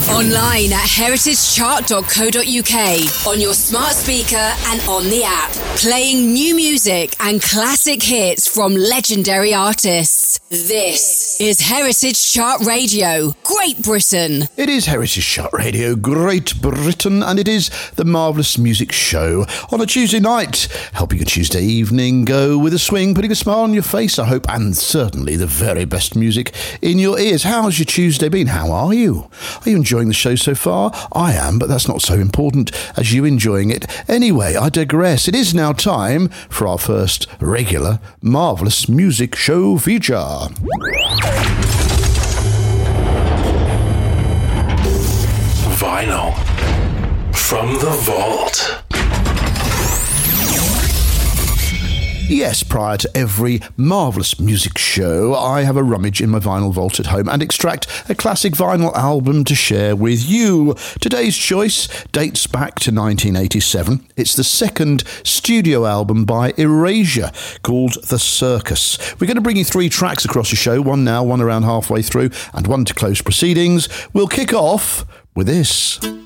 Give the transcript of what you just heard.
Online at heritagechart.co.uk, on your smart speaker and on the app. Playing new music and classic hits from legendary artists. This is Heritage Chart Radio, Great Britain. It is Heritage Chart Radio, Great Britain, and it is the Marvellous Music Show on a Tuesday night, helping your Tuesday evening go with a swing, putting a smile on your face, I hope, and certainly the very best music in your ears. How's your Tuesday been? How are you? Are you enjoying the show so far? I am, but that's not so important as you enjoying it. Anyway, I digress. It is now time for our first regular Marvellous Music Show feature. Vinyl from the vault. Yes, prior to every Marvellous Music Show, I have a rummage in my vinyl vault at home and extract a classic vinyl album to share with you. Today's choice dates back to 1987. It's the second studio album by Erasure called The Circus. We're going to bring you 3 tracks across the show, one now, one around halfway through, and one to close proceedings. We'll kick off with this.